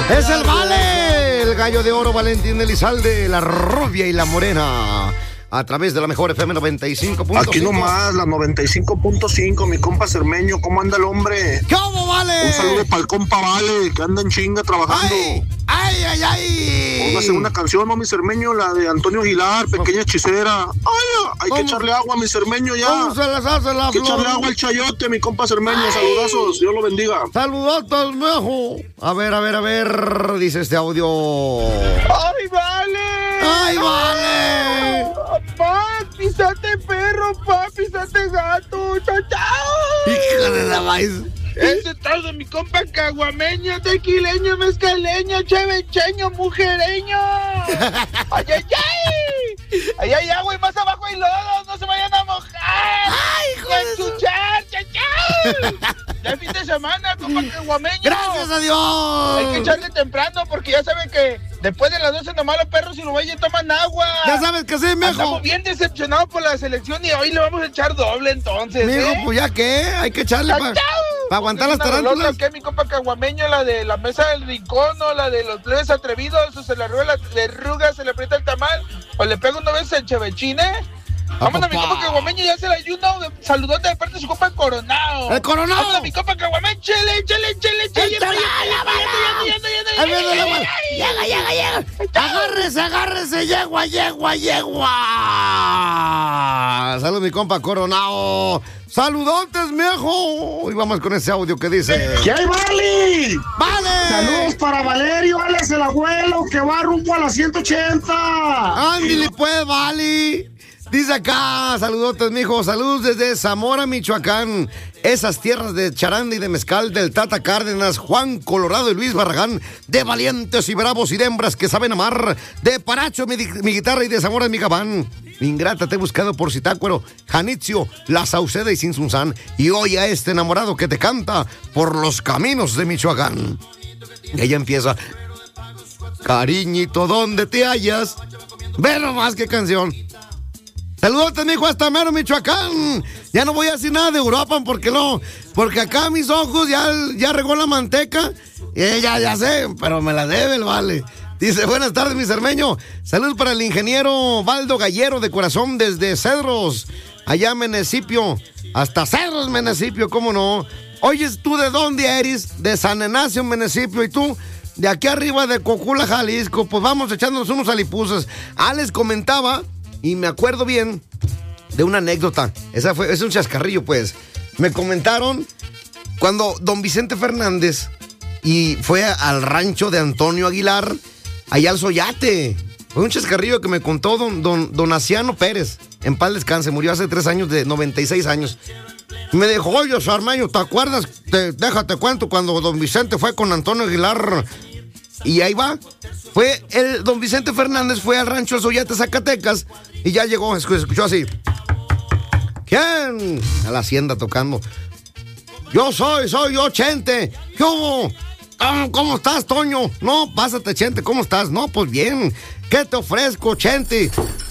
Es el Vale, el gallo de oro Valentín Elizalde, la rubia y la morena. A través de la mejor FM 95.5. Aquí nomás, la 95.5, mi compa Cermeño, ¿cómo anda el hombre? ¿Cómo Vale? Un saludo para el compa Vale, que anda en chinga trabajando. ¡Ay! Póngase una canción, ¿no, mi Cermeño? La de Antonio Aguilar, Pequeña Hechicera. ¡Ay! Hay que echarle agua a mi Cermeño ya. ¿Cómo se les hace la Hay que flor? echarle agua al chayote, mi compa Cermeño. Saludazos, Dios lo bendiga. Saludotes, viejo. A ver, dice este audio. ¡Ay, Vale! ¡Ay, Vale! ¡Pa, pisate perro, pa, pisate gato! ¡Chao, chao! ¡Hija de la maíz! Ese tal de mi compa caguameño, tequileño, mezcaleño, chevecheño, mujereño. ¡Ay, ay, ay! ¡Ay, ay, agua! Y más abajo hay lodo, no se vayan a mojar. ¡Ay, hijo de su... ¡Enchuchar, chao! Ya es fin de semana, compa caguameño. ¡Gracias a Dios! Hay que echarle temprano porque ya saben que después de las 12 nomás los perros y los güeyes toman agua. Ya sabes que sí, mijo. Estamos bien decepcionados por la selección y hoy le vamos a echar doble entonces. Mijo, pues ya qué, hay que echarle para aguantar las tarántulas. ¿Qué, mi compa caguameño? La de la mesa del rincón o la de los plebes atrevidos, o se le arruga, se le aprieta el tamal o le pega una vez el chevechín, Vámonos, mi compa caguameño, ya se le ayuda un saludote de parte de su compa Coronado. ¡El Coronado! Vámonos, mi compa caguameño, chele. Llega. Agárrese, yegua. Salud, mi compa Coronado. Saludotes, viejo. Y vamos con ese audio que dice: ¿Qué hay, Vale? ¡Vale! Saludos para Valerio, Alex el abuelo, que va rumbo a la 180. Ándale, pues, Vale. Dice acá, saludotes, mijo. Saludos desde Zamora, Michoacán. Esas tierras de charanda y de mezcal del Tata Cárdenas, Juan Colorado y Luis Barragán. De valientes y bravos y de hembras que saben amar. De Paracho, mi guitarra, y de Zamora, mi gabán. Ingrata, te he buscado por Zitácuaro, Janitzio, La Sauceda y Sinsunzán. Y hoy a este enamorado que te canta por los caminos de Michoacán. Y ella empieza: cariñito, ¿dónde te hallas? Ve nomás qué canción. Saludos, mijo, hasta Mero, Michoacán. Ya no voy a decir nada de Europa, porque no. Porque acá mis ojos ya regó la manteca. Ya sé, pero me la debe el Vale. Dice: buenas tardes, mi Cermeño. Saludos para el ingeniero Valdo Gallero, de corazón, desde Cedros, allá Menecipio. Hasta Cedros, Menecipio, ¿cómo no? Oye, ¿tú de dónde eres? De San Ignacio, Menecipio. ¿Y tú? De aquí arriba de Cocula, Jalisco. Pues vamos echándonos unos alipuzas. Les comentaba, y me acuerdo bien de una anécdota. Es un chascarrillo, pues. Me comentaron cuando don Vicente Fernández y fue al rancho de Antonio Aguilar, allá al Soyate. Fue un chascarrillo que me contó don Asiano Pérez. En paz descanse, murió hace 3 años, de 96 años. Me dijo: oye, Sarmeño, ¿te acuerdas? Déjate cuento cuando don Vicente fue con Antonio Aguilar. Y ahí va. Don Vicente Fernández fue al rancho de Soyate, Zacatecas, y ya llegó, escuchó así: ¿quién? A la hacienda tocando. Soy yo, Chente. ¿Qué hubo? ¿Cómo estás, Toño? No, pásate, Chente, ¿cómo estás? No, pues bien. ¿Qué te ofrezco, Chente?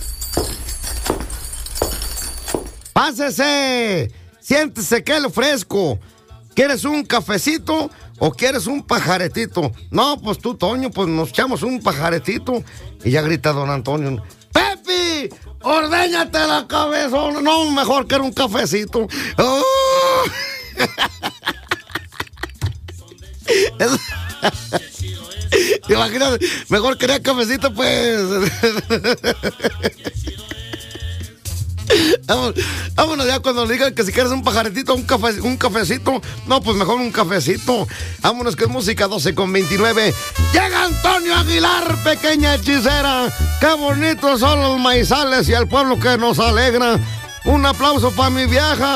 Pásese. Siéntese, ¿qué le ofrezco? ¿Quieres un cafecito o quieres un pajaretito? No, pues tú, Toño, pues nos echamos un pajaretito. Y ya grita don Antonio: ¡Pepi! ¡Ordéñate la cabeza! No, mejor que era un cafecito. ¡Oh! Imagínate, mejor quería cafecito, pues. Vámonos ya cuando le digan que si quieres un pajaretito, un cafecito. No, pues mejor un cafecito. Vámonos, que es música 12:29. Llega Antonio Aguilar, pequeña hechicera. Qué bonitos son los maizales y el pueblo que nos alegra. Un aplauso para mi vieja.